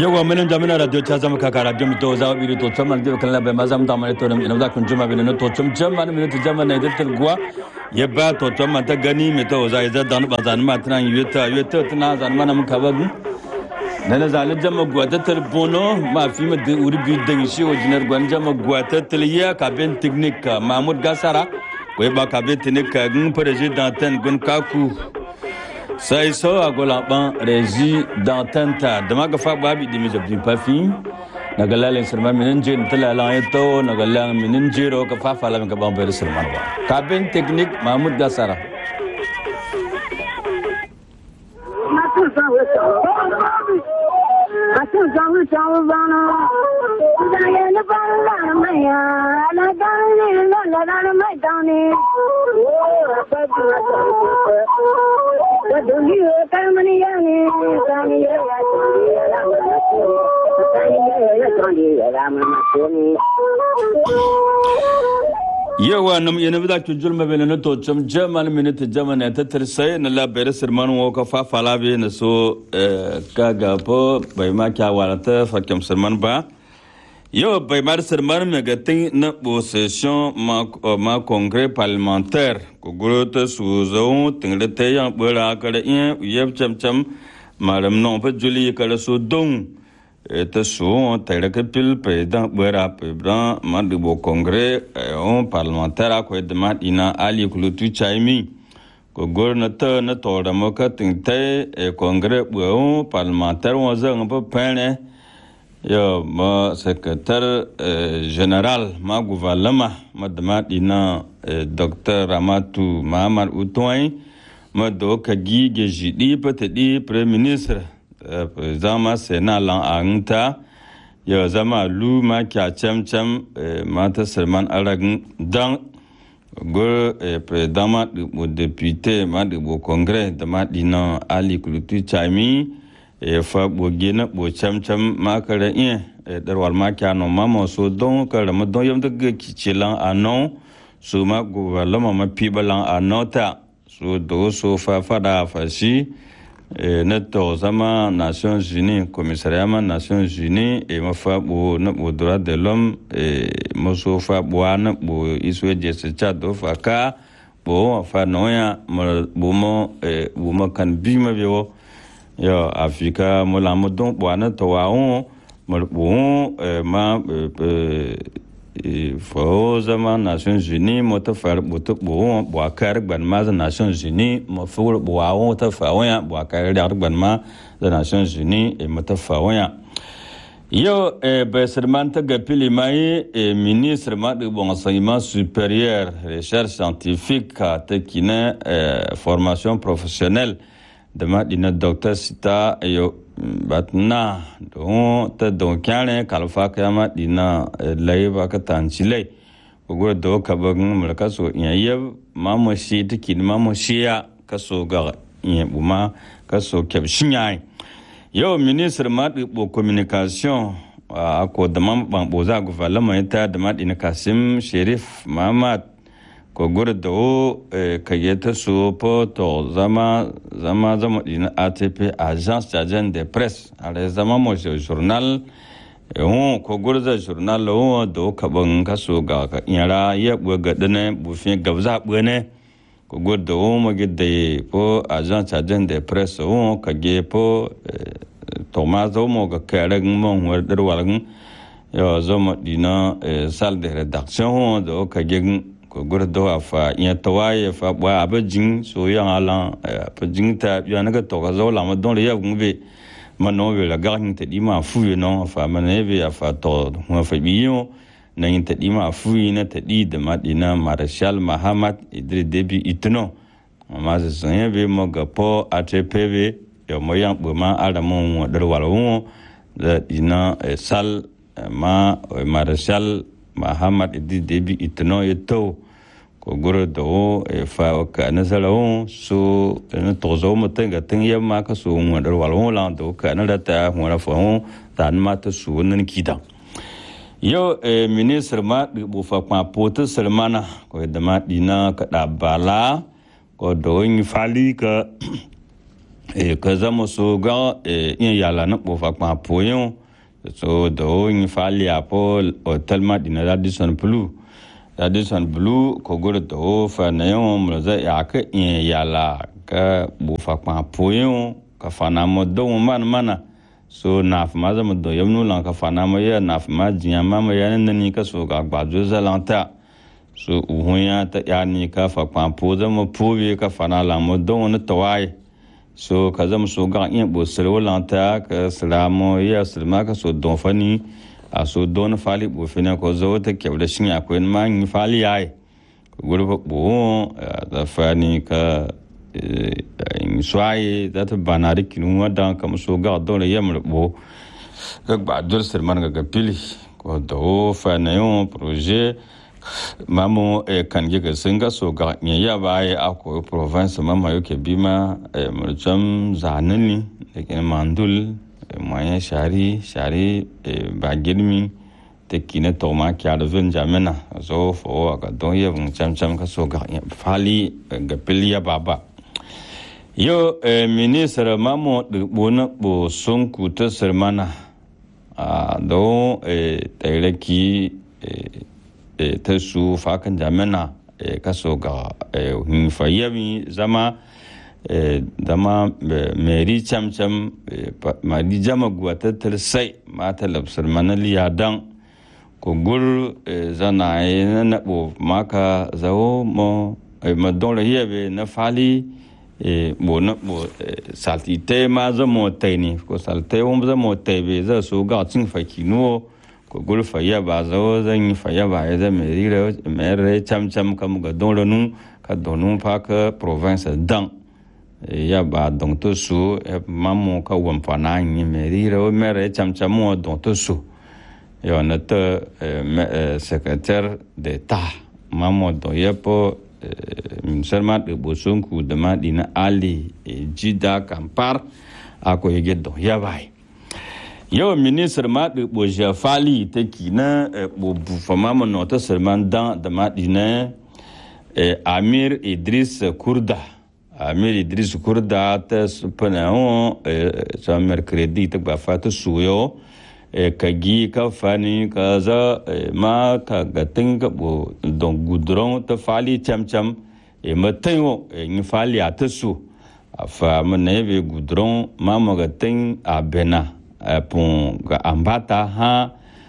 Yawa menen jamina radio cha zama kakara jom to za bi to chama dio kan la be mazam ta mane to ina da kun juma bin to chum jama ne to jama ne del gwa yeba to chama ta gani me to za iza dan ba zan ma tran yeta tana zan ma nam kabagu nana zan jama gwa ta telefono ma fi ma de uri bi de shi o jinar gwan jama gwa ta teliya ka ben technique Mahmoud Gassara ko ba ka ben technique gun president ten gun kaku sai so agola ban régie d'antenne de ma gafa babi di mi pas fin na galalen serma minen je ntala la eto na galang minen jero ka fa fala ka ban ber serma ba kabin technique Mahmoud Gassara Yawa nam yana bida ku julma bele na to cham jaman minute jaman ta tirsai na la bere sirman wo ka fa fala be na so kaga po bai ma kya wala ta fa kam sirman ba yo bai mar sirman me ga tin na possession ma congrès parlementaire ko grote suzo tin le te yan bora ka le yeb cham maram non pa juli ka so dong eta so tayra ke pil président bora président mandibo congrès on parlementaire ko de madina ali kulutu chaimi ko gornata na to da moka tinte congrès bo parlementaire on zang pa pene yo ma secrétaire général ma gouvernement ma de madina docteur Ramatu Mahamad Utoy ma do ka gige jidi patedi premier ministre zama sena lan anta ya zama lu ma kya cham mata Salman Aragn dan go président du député ma de bo congrès de madina Ali Kulutu Chami fa bo gena bo cham ma kala darwal ma kya no mama so don kala ma don yam de kichilan anon so ma gouvernement ma pibalan anota so do so fa da fashi neto zama Nations Unies commissariat Nations Unies et ma fa bo na bo droit de l'homme mo so fa bo na bo iswe je se chado fa ka bo fa noya bo mo kan bi ma biwo yo Afrika mo la mo don bo na to wa on mo bo ma fo zama Nations Unies mo ta far bo akar ban ma Nations Unies mo fo bo wa ta fa wa bo akar da ban ma Nations Unies e mo ta fa wa yo be serman ta gapili mai ministre ma de bon enseignement supérieur recherche scientifique ta kina formation professionnelle de ma dina docteur Sita yo batna don ta don kyane kalfa kama dina laiba ka tanchile ko do ka bagun mulka so yayeb mamo shi tikin mamo shiya kaso ga yebuma kaso kebshinyai yo ministre ma de communication ko da man ban boza gouvernement ta da ma dina Kasim Sherif Mahamad ko do kayeta so po to zama din ATP agence de presse ale zama mo journal ko gurda journal o do kaban kaso ga yara ya buga dane bufin gabza bune ko do mo gide po agence de presse o kage po Tomaso mo ga karen mo wadar walgan yo zama dina salle de rédaction do kage ko gurdo afa ya tawaye fa ba abajin so ya ala abajin ta ya naga to ga zo la ma don ya ngbe mano be la garin te di ma fu no fa maneve afa to mo fa biyo na inte di ma fu na te di de madina Marshal Mahamad Idris Deby Itno ma za sanya be mo ga po ATPV yo mo yang bu ma ala mo der wala wo da dina sal ma Marshal Mahamad Idris Deby Itno eto ko do fa ka na salon so na tozo mutenga tenya ma ka so ngwadar walon la do ka na data ngora fo tan ma ta su nan kida yo ministre ma bu fa pa poto Salmana ko da ma dina ka da bala ko do ni fali ka ka zama so ga in yala na po fa pa poyon so do in fali apo hotel madina Radisson Blu ko gor do fa na yo mo za ya ka in yala ka bo fa pa poyon ka fa na mo do mana so na fa ma za mo do yamnu lan ka fa na mo ya na fa ma jinya ma mo ya nan ni ka so ga gba jo za lanta so uhunya ta ya ni ka fa pa po za mo po bi ka fa na la mo do na tawai so ka zama so ga in bo sirwo lanta ka salamo ya salma ka so don fani a so don fali bo fina ko zo ta ke da shin akwai ma in fali yayi ko gurba bo da fani ka in swai da ta banari kinu wadan ka so ga don ya mulbo ka ba dur sirman ga pili ko do fana yo projet mamo kan ga singa so ga ya bai ako province mama yake bima mulcham zanani da mandul moyen shari ba girmi te kina to ma kya da zun jamina so fo ga don ya mun cham ka so ga fali ga piliya baba yo ministre mamo de bona bo sonku ta sermana do tairaki ta su fakan jamina kaso ga hinfayyami zama meri cham ma di jama guwata sai mata labsar manali yadan ko gur zana na nabo maka zawo mo madon yebe na fali bo na bo saltite ma zamo taini ko salte won zamo taibe za so ga cin fakino ko gul faya ba zo zan faya ba ya zama mere cham kam ga dononu ka donu pa ka province dan ya ba don to su mamu ka won pa na ni mere cham mo don to su yo na te secrétaire d'état mamu do yepo serma de bosunku de madina ali jida kampar ako yege do ya bai yo ministre ma de boja fali te kina bo fama mo ta serman dan de madina Amir Idris Kurda ta supana on sa mercredi te ba fata suyo kagi ka fani ka za ma ka gatin ka bo don gudron ta fali cham matayo ni fali atasu afa mane be gudron ma mo gatin abena pon ga ambata ha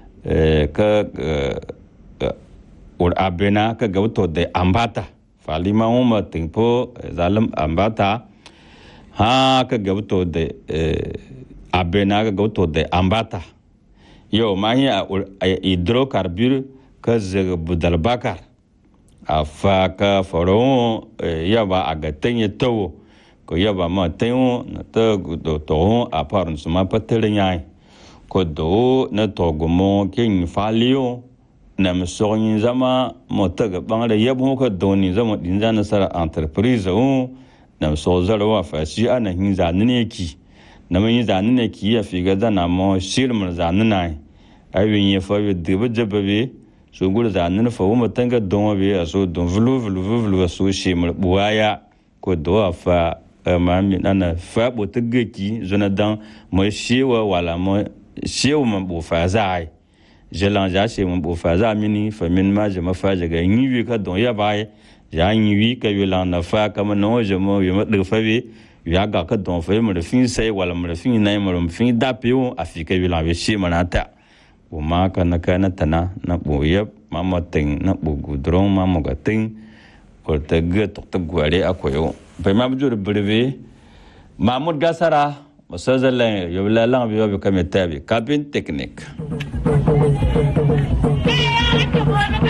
or abena ka gauto de ambata fali ma uma tempo zalam ambata ha ka gauto de abena ka gauto de ambata yo manya hydrocarbure ka zeg budal bakar afa ka foron yaba agatenye to ko yaba ma tenyo na ta do to a parun suma patere nyai ko do na to gomo kin falio na msoyin zama mota ga bangare yabo ko doni zama din zana sara entreprise o na so zalwa fa shi ana hin zanne ki na mun zanne ki ya fi ga zana mo shirmur zanne ayun ya fa de bajabe so gura zanne fa mo tanga don be aso don vulu so shimur buaya ko do fa mami nana fa botagaki zonadan mo shewa wala mo shewa mo bo fa zai jelanja she mo bo fa za mini fa min ma je ma fa je ga nyiwi ka don ya bai ya nyiwi ka yula na fa kama no je mo yema de fa be ya ga ka don fa mo de fin sai wala mo de fin nai mo fin da pe o afika yula be she manata o ma kana tana na bo yep mama ting na bo gudron mama ga ting ko ta ga to gware akoyo bai ma bujur breve Mahmoud Gassara masazalen yobla lang bi kametabi cabine technique